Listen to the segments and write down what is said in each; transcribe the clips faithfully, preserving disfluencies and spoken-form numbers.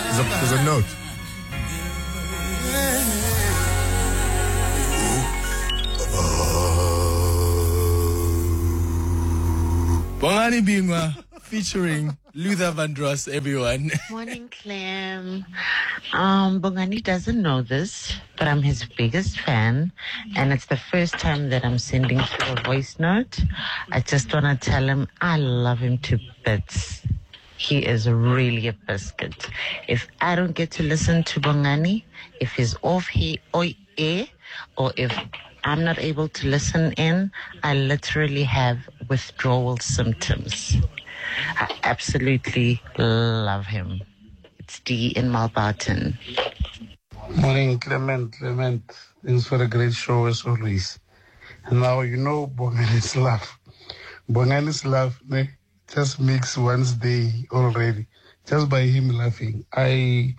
There's a, there's a note. Bongani Bingwa featuring Luther Vandross, everyone. Morning, Clem. Um, Bongani doesn't know this, but I'm his biggest fan, and it's the first time that I'm sending through a voice note. I just want to tell him I love him to bits. He is really a biscuit. If I don't get to listen to Bongani, if he's off here or air, or if I'm not able to listen in, I literally have withdrawal symptoms. I absolutely love him. It's D in Malbarton. Morning, Clement. Clement, thanks for a great show as always. And now you know Bongani's laugh. Bongani's laugh ne, just makes one's day already, just by him laughing. I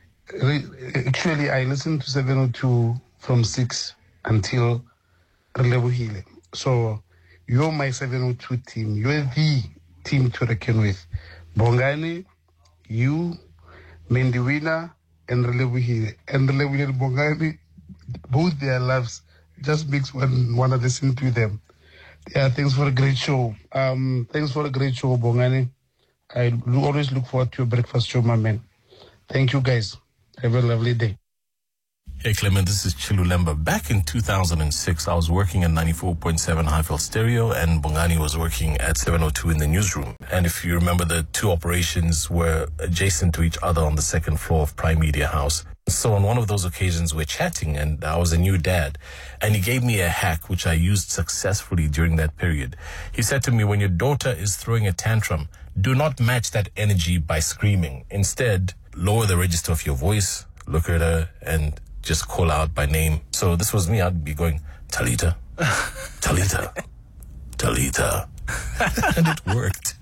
re, actually I listened to seven oh two from six until Relebohile. So you're my seven oh two team. You're the team to reckon with. Bongani, you, Mendiwina, and Relebohile. And Relebohile and Bongani, both their loves just makes one want to listen to them. Yeah, thanks for a great show. Um, thanks for a great show, Bongani. I always look forward to your breakfast show, my man. Thank you, guys. Have a lovely day. Hey Clement, this is Chilulemba. Back in two thousand six, I was working at ninety-four point seven Highfield Stereo, and Bongani was working at seven oh two in the newsroom. And if you remember, the two operations were adjacent to each other on the second floor of Prime Media House. So on one of those occasions, we're chatting, and I was a new dad, and he gave me a hack which I used successfully during that period. He said to me, when your daughter is throwing a tantrum, do not match that energy by screaming. Instead, lower the register of your voice, look at her, and just call out by name. So this was me. I'd be going, Talita, Talita, Talita. And it worked.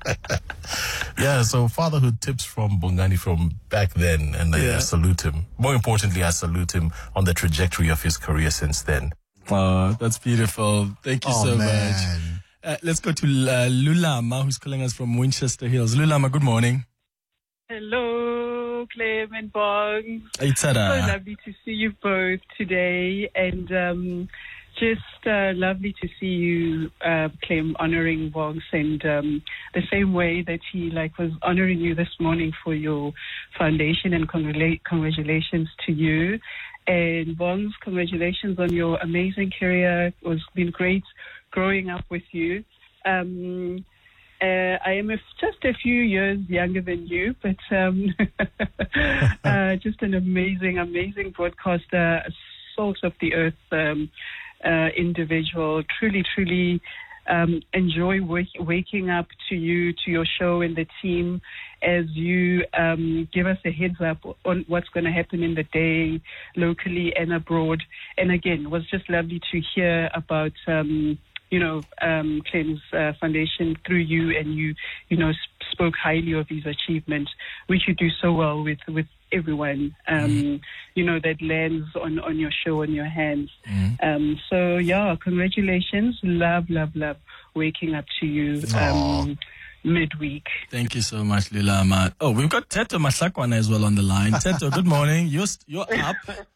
Yeah, so fatherhood tips from Bongani from back then, and I, yeah. I salute him. More importantly, I salute him on the trajectory of his career since then. Oh, that's beautiful. Thank you oh, so man. much. Uh, let's go to uh, Lulama, who's calling us from Winchester Hills. Lulama, good morning. Hello, Clem and Bong. It's so lovely to see you both today, and um, just uh, lovely to see you, uh, Clem, honoring Bong's, and um, the same way that he like was honoring you this morning for your foundation, and congratula- congratulations to you. And Bong's, congratulations on your amazing career. It was been great growing up with you. Um, Uh, I am a, just a few years younger than you, but um, uh, just an amazing, amazing broadcaster, a salt of the earth um, uh, individual. Truly, truly um, enjoy wake, waking up to you, to your show and the team as you um, give us a heads up on what's going to happen in the day, locally and abroad. And again, it was just lovely to hear about Um, you know, um, Clem's uh, foundation through you, and you, you know, sp- spoke highly of his achievement, which you do so well with, with everyone, um, mm. you know, that lands on, on your show, on your hands. Mm. Um, so, yeah, congratulations. Love, love, love waking up to you um, midweek. Thank you so much, Lulama. Oh, we've got Teto Mahlakwana as well on the line. Teto, good morning. You're, you're up.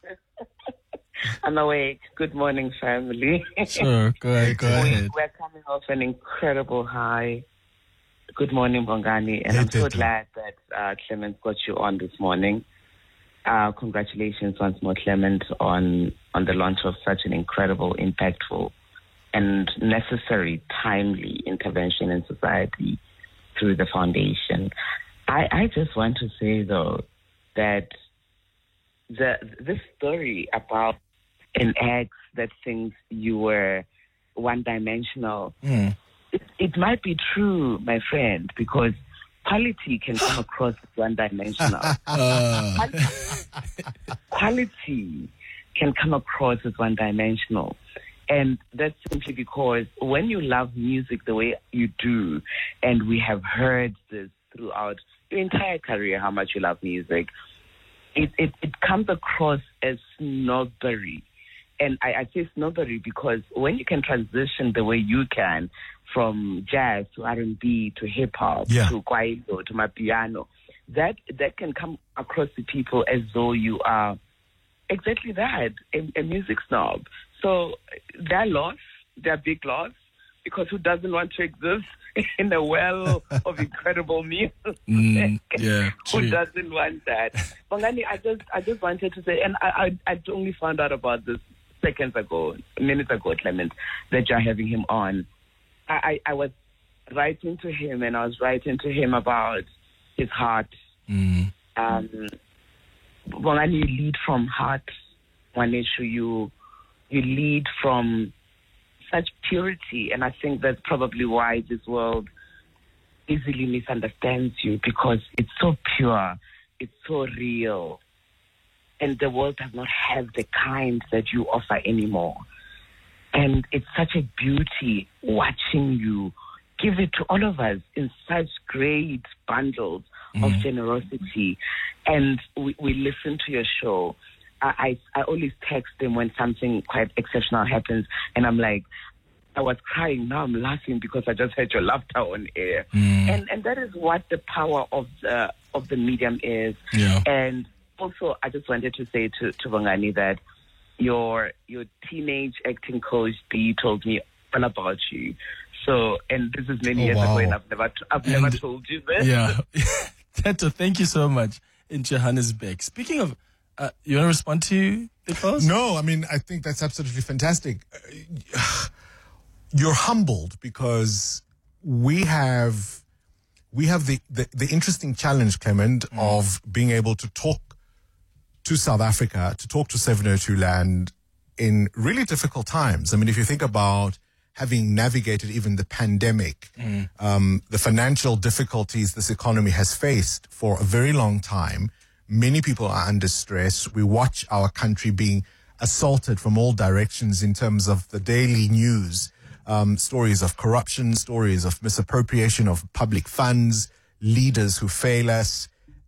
I'm awake. Good morning, family. Sure, go ahead, go ahead. We're coming off an incredible high. Good morning, Bongani, and I'm so glad that uh, Clement got you on this morning. Uh, congratulations once more, Clement, on, on the launch of such an incredible, impactful, and necessary, timely intervention in society through the foundation. I, I just want to say, though, that the this story about an ex that thinks you were one-dimensional, mm. it, it might be true, my friend, because quality can come across as one-dimensional. uh. quality, quality can come across as one-dimensional. And that's simply because when you love music the way you do, and we have heard this throughout your entire career, how much you love music, it, it, it comes across as snobbery. And I, I say snobbery because when you can transition the way you can from jazz to R and B to hip-hop yeah. to kwaito to mapiano, that that can come across to people as though you are exactly that, a, a music snob. So they're lost, they're big loss, because who doesn't want to exist in a well of incredible music? Mm, yeah, who doesn't want that? Bongani, I just I just wanted to say, and I, I I only found out about this seconds ago, minutes ago, Clement, that you're having him on. I, I, I was writing to him, and I was writing to him about his heart. Mm. Um, Bongani, you lead from heart. One issue, you you lead from such purity, and I think that's probably why this world easily misunderstands you, because it's so pure, it's so real, and the world does not have the kind that you offer anymore. And it's such a beauty watching you give it to all of us in such great bundles mm. of generosity. And we, we listen to your show. I, I, I always text them when something quite exceptional happens, and I'm like, I was crying, now I'm laughing because I just heard your laughter on air. Mm. And and that is what the power of the of the medium is. Yeah. And also, I just wanted to say to, to Bongani that your your teenage acting coach, B, told me all about you. So, and this is many oh, years wow. ago, and I've never t- I've and never told you this. Yeah. Teto, thank you so much in Johannesburg. Speaking of, uh, you want to respond to the post? No, I mean, I think that's absolutely fantastic. Uh, you're humbled because we have we have the, the, the interesting challenge, Clement, mm. of being able to talk to South Africa, to talk to seven oh two Land in really difficult times. I mean, if you think about having navigated even the pandemic, mm. um, the financial difficulties this economy has faced for a very long time, many people are under stress. We watch our country being assaulted from all directions in terms of the daily news, um, stories of corruption, stories of misappropriation of public funds, leaders who fail us.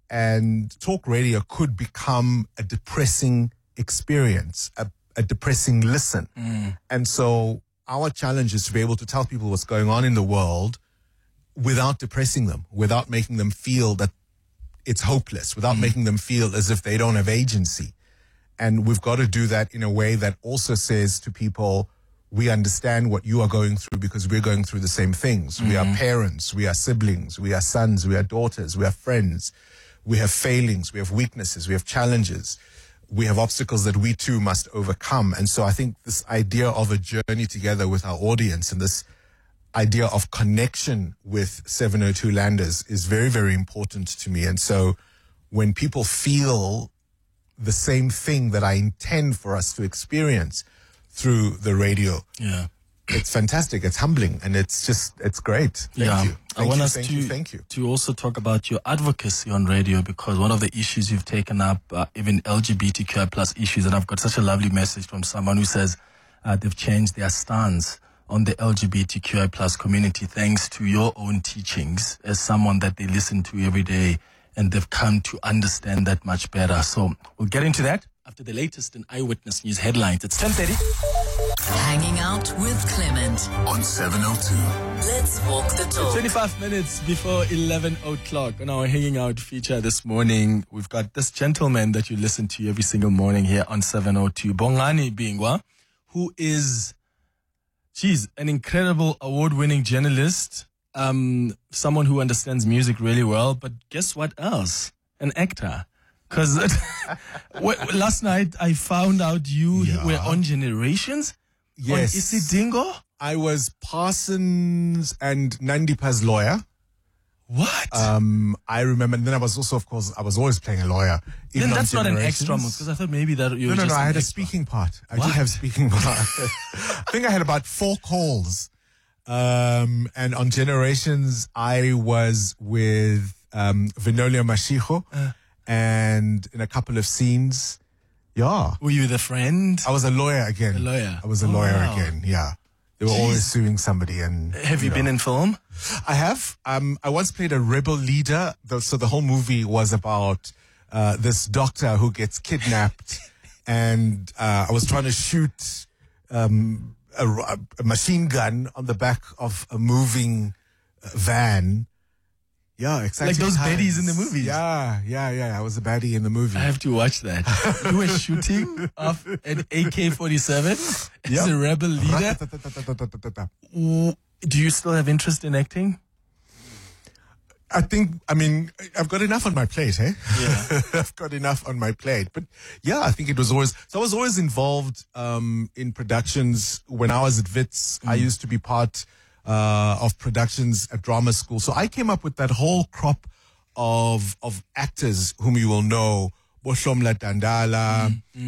And talk radio could become a depressing experience, a, a depressing listen. Mm. And so our challenge is to be able to tell people what's going on in the world without depressing them, without making them feel that it's hopeless, without mm. making them feel as if they don't have agency. And we've got to do that in a way that also says to people, we understand what you are going through because we're going through the same things. Mm. We are parents, we are siblings, we are sons, we are daughters, we are friends. We have failings, we have weaknesses, we have challenges, we have obstacles that we too must overcome. And so I think this idea of a journey together with our audience and this idea of connection with seven oh two Landers is very, very important to me. And so when people feel the same thing that I intend for us to experience through the radio, yeah, it's fantastic, it's humbling, and it's just, it's great. Thank yeah. you. Thank I want you, us thank to, you, thank you. to also talk about your advocacy on radio, because one of the issues you've taken up, uh, even L G B T Q I plus issues, and I've got such a lovely message from someone who says uh, they've changed their stance on the L G B T Q I plus community thanks to your own teachings as someone that they listen to every day, and they've come to understand that much better. So we'll get into that after the latest in Eyewitness News headlines. It's ten thirty. Hanging out with Clement on seven oh two. Let's walk the talk. twenty-five minutes before eleven o'clock on our Hanging Out feature this morning, we've got this gentleman that you listen to every single morning here on seven oh two, Bongani Bingwa, who is, geez, an incredible award-winning journalist, um, someone who understands music really well, but guess what else? An actor. Because last night I found out you yeah. were on Generations. Yes. On Isidingo? I was Parsons and Nandipa's lawyer. What? Um, I remember. And then I was also, of course, I was always playing a lawyer. Then that's not an extra move, because I thought maybe that you were No, no, just no. I had extra. a speaking part. I What? did have speaking part. I think I had about four calls. Um, and on Generations, I was with um, Vinolio Mashiho uh, and in a couple of scenes. Yeah. Were you the friend? I was a lawyer again. A lawyer. I was a Oh, lawyer wow. again. Yeah. They were Jeez. always suing somebody. And Have you, know. been in film? I have. Um, I once played a rebel leader. The, so the whole movie was about uh, this doctor who gets kidnapped, and uh, I was trying to shoot um, a, a machine gun on the back of a moving van. Yeah, exciting Like those times. baddies in the movies. Yeah, yeah, yeah. I was a baddie in the movie. I have to watch that. You were shooting off an A K forty-seven as Yep. a rebel leader. W- Do you still have interest in acting? I think, I mean, I've got enough on my plate, eh? Yeah. I've got enough on my plate. But yeah, I think it was always, so I was always involved um, in productions. When I was at Wits, I used to be part uh, of productions at drama school. So I came up with that whole crop of of actors whom you will know. Boshomla Dandala,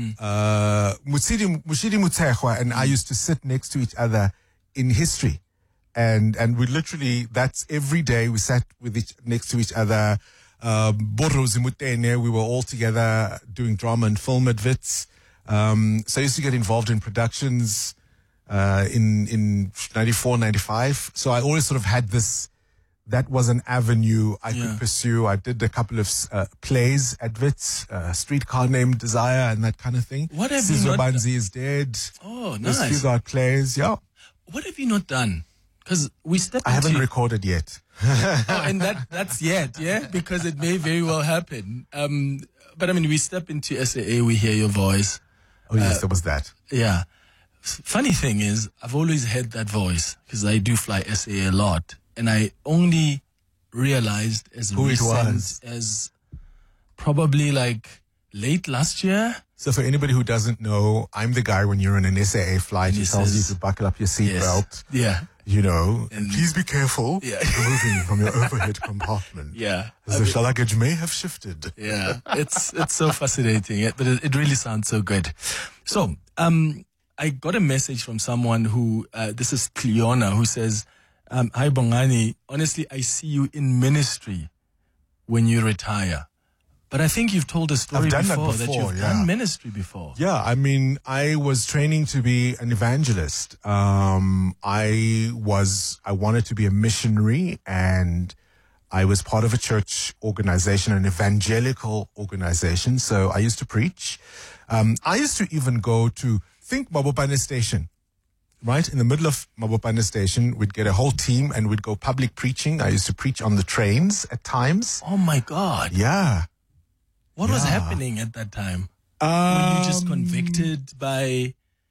uh, Mutsidi Mushidi Mutehwa, and I used to sit next to each other in history. And and we literally, that's every day we sat with each next to each other. Um, Boros Imutene, we were all together doing drama and film at Wits. Um, so I used to get involved in productions uh, in in ninety-four, ninety-five. So I always sort of had this, that was an avenue I Yeah. could pursue. I did a couple of uh, plays at Wits, uh, Streetcar Named Desire and that kind of thing. What have you Sizwe not Banzi is dead. Oh, Those nice. few got plays, yeah. What have you not done? Because we step I haven't into... recorded yet. Oh, and that that's yet, yeah? Because it may very well happen. Um, but I mean, we step into S A A, we hear your voice. Oh yes, there was that. Yeah. S- Funny thing is, I've always had that voice because I do fly S A A a lot. And I only realized as Who it recent was. as probably like late last year. So for anybody who doesn't know, I'm the guy when you're in an S A A flight who This tells you is- to buckle up your seatbelt. Yeah. You know, And- please be careful. Yeah. You're moving from your overhead compartment. Yeah. As the luggage may have shifted. Yeah, it's it's so fascinating, it- but it, it really sounds so good. So, um, I got a message from someone who, uh, this is Cleona, who says, um, "Hi Bongani, honestly, I see you in ministry when you retire, but I think you've told a story I've done that before, that before, you've yeah. done ministry before." Yeah, I mean, I was training to be an evangelist. Um, I was, I wanted to be a missionary, and I was part of a church organization, an evangelical organization. So I used to preach. Um, I used to even go to, think Mabopane Station, right? In the middle of Mabopane Station, we'd get a whole team and we'd go public preaching. I used to preach on the trains at times. Oh my God, Yeah. what was Yeah. happening at that time? Were you just Um, convicted by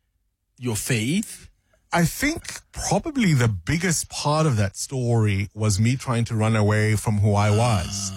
your faith? I think probably the biggest part of that story was me trying to run away from who I was.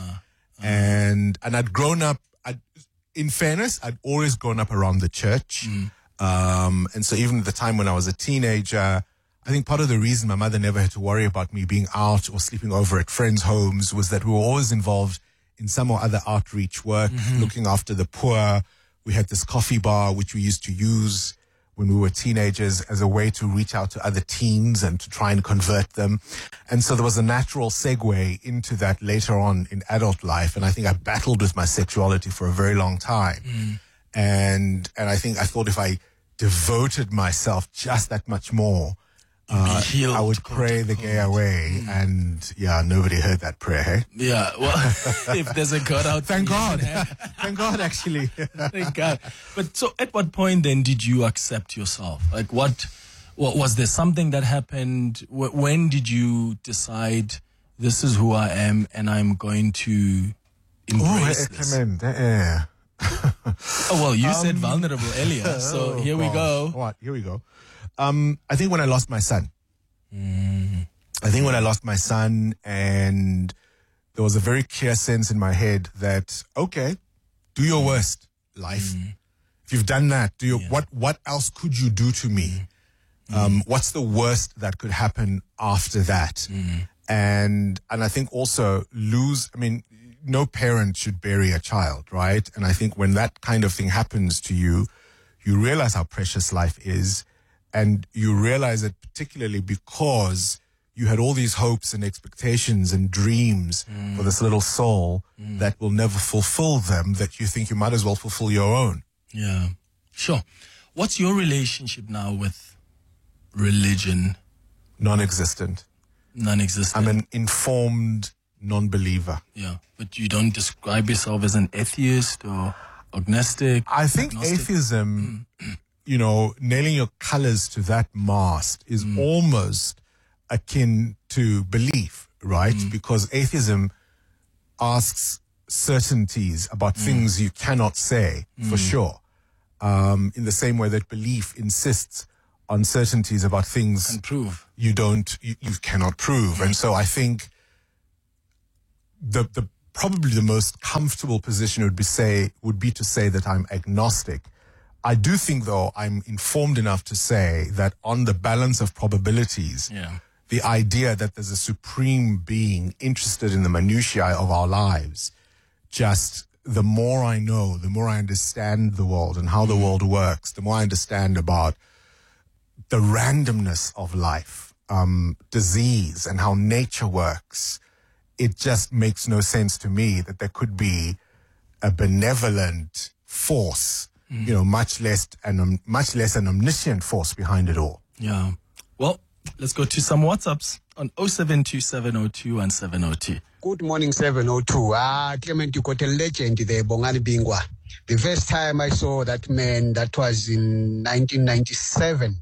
And, and I'd grown up, I'd, in fairness, I'd always grown up around the church. Um, and so even at the time when I was a teenager, I think part of the reason my mother never had to worry about me being out or sleeping over at friends' homes was that we were always involved in some or other outreach work, looking after the poor. We had this coffee bar, which we used to use when we were teenagers as a way to reach out to other teens and to try and convert them. And so there was a natural segue into that later on in adult life. And I think I battled with my sexuality for a very long time. And, and I think I thought if I devoted myself just that much more, uh, healed, I would quote pray the gay away. And yeah, nobody heard that prayer, hey? Yeah, well, if there's a God out there, Thank you God. can have- Thank God, actually. Thank God. But so at what point then did you accept yourself? Like what, what was there something that happened? Wh- When did you decide this is who I am and I'm going to Oh, embrace eh, this? Clement, eh, eh. Oh, well, you said vulnerable earlier. So Oh, here we gosh. go. What? Here we go. Um, I think when I lost my son, Mm. I think when I lost my son, and there was a very clear sense in my head that, okay, do your worst, life. If you've done that, do your, what, what else could you do to me? Um, what's the worst that could happen after that? And, and I think also lose, I mean, no parent should bury a child, right? And I think when that kind of thing happens to you, you realize how precious life is. And you realize it particularly because you had all these hopes and expectations and dreams for this little soul that will never fulfill them, that you think you might as well fulfill your own. Yeah, sure. What's your relationship now with religion? Non-existent. Non-existent. I'm an informed non-believer. Yeah, but you don't describe yourself as an atheist or agnostic. I think agnostic? atheism, you know, nailing your colors to that mast is almost akin to belief, right? Because atheism asks certainties about Mm. things you cannot say for Mm. sure. Um, in the same way that belief insists on certainties about things And prove. you don't, you, you cannot prove. And so I think the, the, probably the most comfortable position would be say, would be to say that I'm agnostic. I do think though I'm informed enough to say that on the balance of probabilities, Yeah. the idea that there's a supreme being interested in the minutiae of our lives, just the more I know, the more I understand the world and how the world works, the more I understand about the randomness of life, um, disease, and how nature works. It just makes no sense to me that there could be a benevolent force, Mm. you know, much less an um, much less an omniscient force behind it all. Yeah. Well, let's go to some WhatsApps on oh seven two seven oh two one seven oh two. Good morning, seven oh two. Ah, Clement, you got a legend there, Bongani Bingwa. The first time I saw that man, that was in nineteen ninety-seven.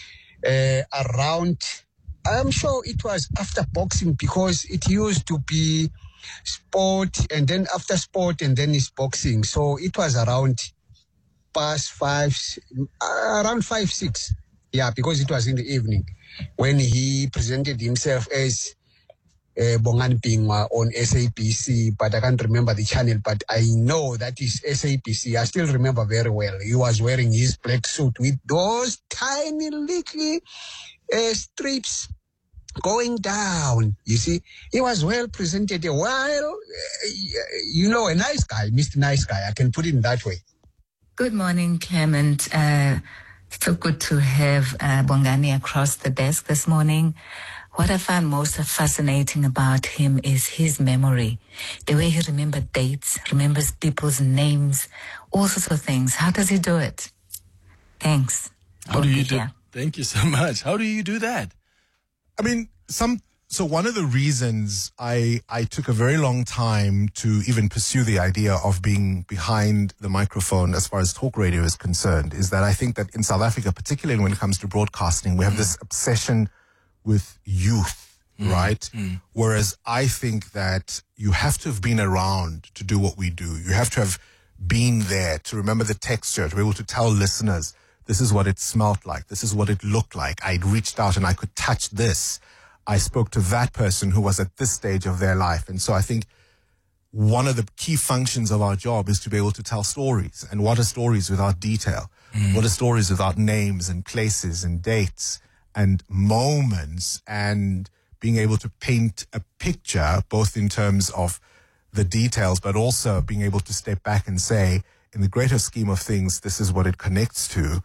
Uh, around, I'm sure it was after boxing, because it used to be sport and then after sport and then it's boxing. So it was around past five, uh, around five, six. Yeah, because it was in the evening when he presented himself as uh, Bongani Bingwa on S A B C, but I can't remember the channel, but I know that is S A B C. I still remember very well. He was wearing his black suit with those tiny little uh, strips going down. You see, he was well presented. While, uh, you know, a nice guy, Mister Nice Guy. I can put it in that way. Good morning, Clement. Uh, so good to have uh, Bongani across the desk this morning. What I find most fascinating about him is his memory. The way he remembers dates, remembers people's names, all sorts of things. How does he do it? Thanks. How do you do? Thank you so much. How do you do that? I mean, some. So one of the reasons I I took a very long time to even pursue the idea of being behind the microphone as far as talk radio is concerned is that I think that in South Africa, particularly when it comes to broadcasting, we have this obsession with youth, Mm. right? Mm. Whereas I think that you have to have been around to do what we do. You have to have been there to remember the texture, to be able to tell listeners, this is what it smelled like. This is what it looked like. I reached out and I could touch this. I spoke to that person who was at this stage of their life. And so I think one of the key functions of our job is to be able to tell stories. And what are stories without detail? Mm. What are stories without names and places and dates and moments, and being able to paint a picture, both in terms of the details, but also being able to step back and say, in the greater scheme of things, this is what it connects to.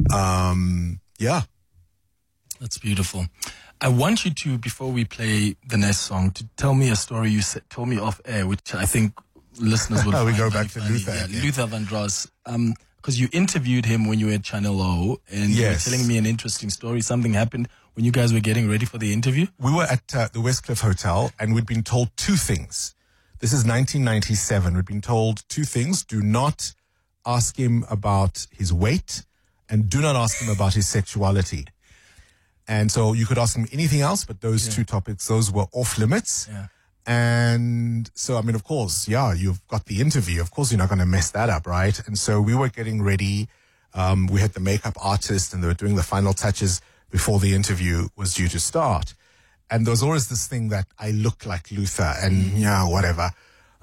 Um, yeah. That's beautiful. I want you to, before we play the next song, to tell me a story you said, told me off air, which I think listeners would we find go very back to funny. Luther Yeah, again. Luther Vandross. Um, because you interviewed him when you were at Channel O, and Yes. you were telling me an interesting story. Something happened when you guys were getting ready for the interview. We were at uh, the Westcliff Hotel, and we'd been told two things. This is nineteen ninety-seven. We'd been told two things. Do not ask him about his weight, and do not ask him about his sexuality. And so you could ask him anything else, but those Yeah. two topics, those were off limits. Yeah. And so, I mean, of course, yeah, you've got the interview. Of course, you're not going to mess that up, right? And so we were getting ready. Um, we had the makeup artist, and they were doing the final touches before the interview was due to start. And there was always this thing that I look like Luther, and yeah, whatever.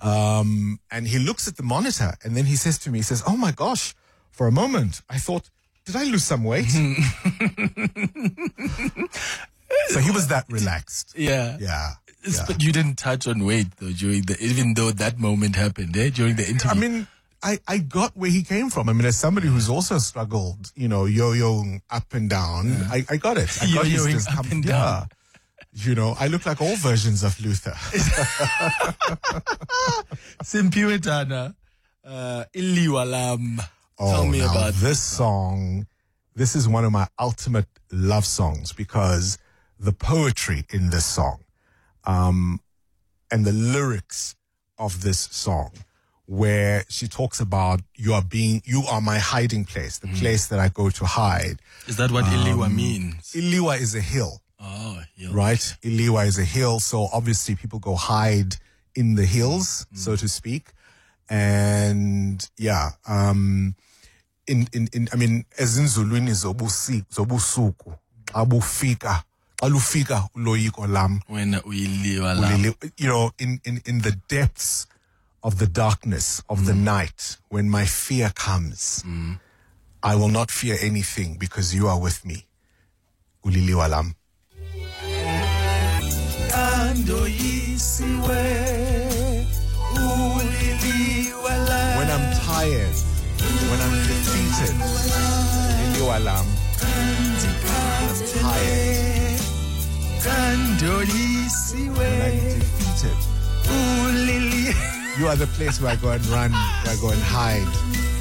Um, and he looks at the monitor, and then he says to me, he says, "Oh my gosh, for a moment, I thought, did I lose some weight?" So he was that relaxed. Yeah. Yeah. It's- yeah. But you didn't touch on weight though during the, even though that moment happened, eh, during the interview. I mean, I, I got where he came from. I mean, as somebody who's also struggled, you know, yo-yoing up and down, I, I got it. I got his Yo-yoing up discomfort. and Yeah. down. You know, I look like all versions of Luther. Simpiwe Tana, uh, Iliwalam. Tell Oh, me now about this song. This is one of my ultimate love songs because the poetry in this song, um, and the lyrics of this song, where she talks about you are being, you are my hiding place, the place that I go to hide. Is that what Iliwa means? Iliwa is a hill, Oh, yeah. right? Iliwa is a hill, so obviously people go hide in the hills, mm. so to speak. And yeah, um, in, in, in, I mean, as in Zuluini zobusi, zobusuku, abufika, alufika uloyiko lam. When uyiliwa lam. You know, in, in, in the depths of the darkness of mm. the night, when my fear comes, mm. I will not fear anything because you are with me. Uliliwa lam. When I'm tired, when I'm defeated, uliliwa lam. I'm tired. When I'm defeated, you are the place where I go and run, where I go and hide.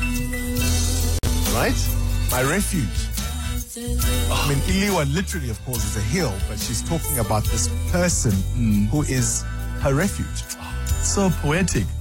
Right? My refuge. I mean, Iliwa literally, of course, is a hill, but she's talking about this person mm. who is her refuge. So poetic.